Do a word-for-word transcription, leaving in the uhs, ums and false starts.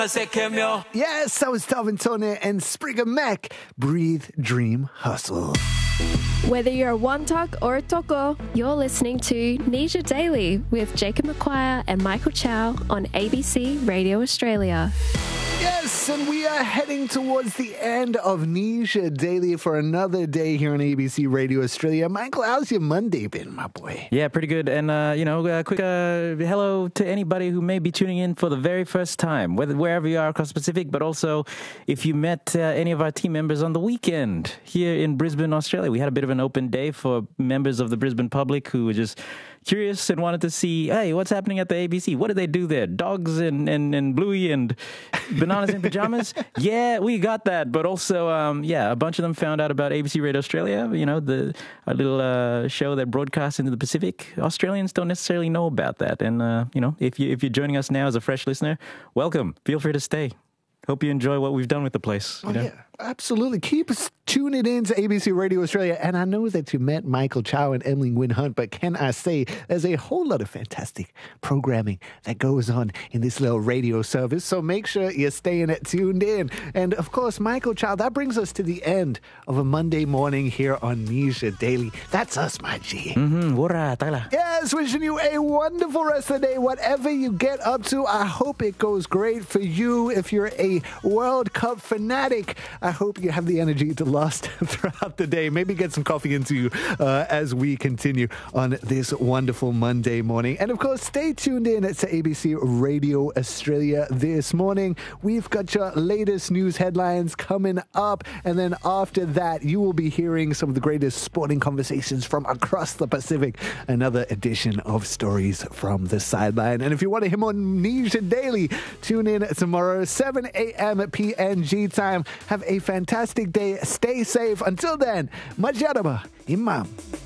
Yes, that was Talvin Tone and Sprigga Mac. Breathe, Dream, Hustle. Whether you're a one talk or a toko, you're listening to Nisha Daily with Jacob McQuire and Michael Chow on A B C Radio Australia. Yes, and we are heading towards the end of Nisha Daily for another day here on A B C Radio Australia. Michael, how's your Monday been, my boy? Yeah, pretty good. And, uh, you know, a quick uh, hello to anybody who may be tuning in for the very first time, whether wherever you are across the Pacific, but also if you met uh, any of our team members on the weekend here in Brisbane, Australia. We had a bit of an open day for members of the Brisbane public who were just curious and wanted to see, hey, what's happening at the A B C? What do they do there? Dogs and, and, and Bluey and bananas in pajamas? Yeah, we got that. But also, um, yeah, a bunch of them found out about A B C Radio Australia, you know, the a little uh, show that broadcasts into the Pacific. Australians don't necessarily know about that. And, uh, you know, if, you, if you're joining us now as a fresh listener, welcome. Feel free to stay. Hope you enjoy what we've done with the place. You oh, know? Yeah, absolutely. Keep tuning in to A B C Radio Australia. And I know that you met Michael Chow and Emily Nguyen Hunt, but can I say there's a whole lot of fantastic programming that goes on in this little radio service. So make sure you're staying tuned in. And of course, Michael Chow, that brings us to the end of a Monday morning here on Nisha Daily. That's us, my G. Mm-hmm. Wara, tala. Yes, wishing you a wonderful rest of the day. Whatever you get up to, I hope it goes great for you. If you're a World Cup fanatic, I hope you have the energy to last throughout the day. Maybe get some coffee into you uh, as we continue on this wonderful Monday morning. And of course, stay tuned in to A B C Radio Australia this morning. We've got your latest news headlines coming up. And then after that, you will be hearing some of the greatest sporting conversations from across the Pacific. Another edition of Stories from the Sideline. And if you want to hear more Nisha Daily, tune in tomorrow, seven a.m. P N G time. Have a fantastic day. Stay safe. Until then, Majadaba Imam.